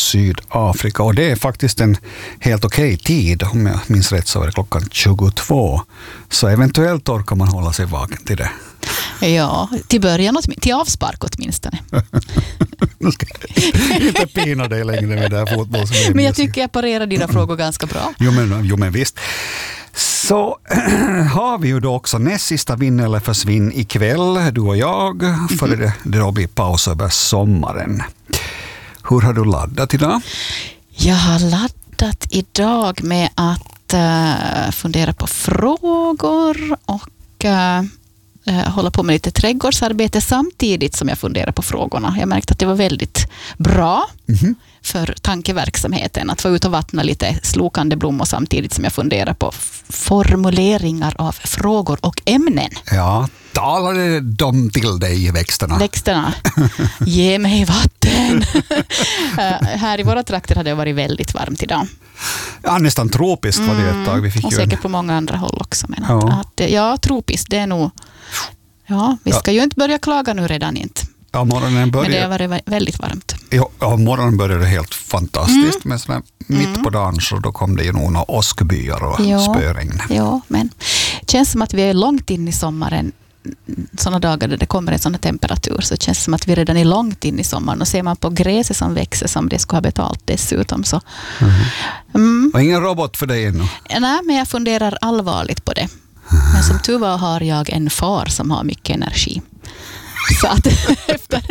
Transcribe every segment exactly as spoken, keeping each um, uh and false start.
Sydafrika, och det är faktiskt en helt okej tid. Om jag minns rätt så är det klockan tjugotvå, så eventuellt orkar man hålla sig vaken till det. Ja, till början, till avspark åtminstone. Nu ska jag inte pina dig längre med det här fotbollsmedia. Men jag tycker jag parerar dina frågor ganska bra. Jo men, jo men visst. Så har vi ju då också näst sista vinn eller försvinn ikväll, du och jag, för mm-hmm. det, det då blir paus över sommaren. Hur har du laddat idag? Jag har laddat idag med att uh, fundera på frågor och uh, uh, hålla på med lite trädgårdsarbete samtidigt som jag funderar på frågorna. Jag märkte att det var väldigt bra mm-hmm. för tankeverksamheten att få ut och vattna lite slokande blommor samtidigt som jag funderar på formuleringar av frågor och ämnen. Ja, talade de till dig i växterna? Växterna. Ge mig vatten. uh, här i våra trakter hade det varit väldigt varmt idag. Ja, nästan tropiskt var det ett tag. Vi fick och ju säkert en... på många andra håll också. Men ja. Att, ja, tropiskt, det är nog... Ja, vi ska ja. ju inte börja klaga nu redan inte. Ja, morgonen började... Men det har varit väldigt varmt. Ja, ja, morgonen började helt fantastiskt. Mm. Men sådär, mitt mm. på dagen så då kom det ju nog några åskbyar och ja. spöregn. Ja, men det känns som att vi är långt in i sommaren. Sådana dagar där det kommer en sån här temperatur, så det känns som att vi redan är långt in i sommaren. Och ser man på gräset som växer som det ska ha betalt dessutom. Så. Mm. Mm. Och ingen robot för dig ännu? Nej, men jag funderar allvarligt på det. Men som tur var har jag en far som har mycket energi. Så att efter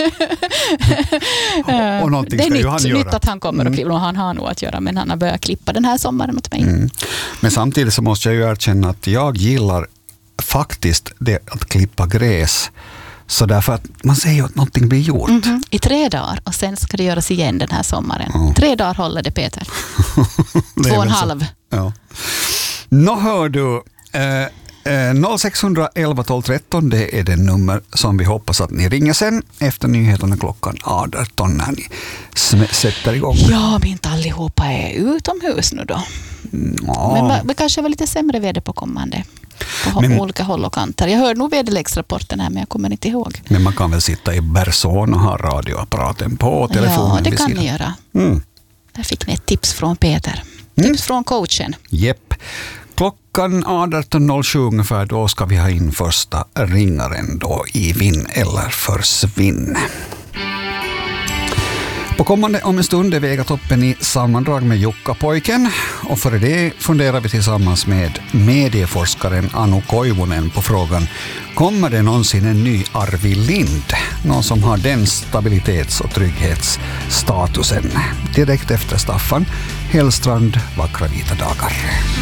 och, och någonting det är ska nytt, ju han göra. nytt att han kommer och klippa, och han har nog att göra, men han har börjat klippa den här sommaren åt mig. Mm. Men samtidigt så måste jag ju erkänna att jag gillar faktiskt det att klippa gräs. Så därför att man säger att någonting blir gjort. Mm-hmm. I tre dagar, och sen ska det göras igen den här sommaren. Mm. Tre dagar håller det, Peter. Två och en halv. Ja. Nå hör du... Eh, noll sex elva tolv tretton, det är det nummer som vi hoppas att ni ringer sen efter nyheterna klockan arton när ni sätter igång. Ja, men inte allihopa är utomhus nu då. Ja. Men det kanske var lite sämre väder på kommande på men, olika håll och kanter. Jag hör nog väderleksrapporten här, men jag kommer inte ihåg. Men man kan väl sitta i Berson och ha radioapparaten på telefonen. Ja, det kan ni göra. Mm. Där fick ni ett tips från Peter. Mm. Tips från coachen. Jepp. Klockan arton noll sju ungefär, då ska vi ha in första ringaren då i vinn eller försvinn. På kommande om en stund är Vegatoppen i sammandrag med Jukkapojken, och för det funderar vi tillsammans med medieforskaren Anu Koivunen på frågan: kommer det någonsin en ny Arvid Lind? Någon som har den stabilitets- och trygghetsstatusen. Direkt efter Staffan Hellstrand, Vackra vita dagar.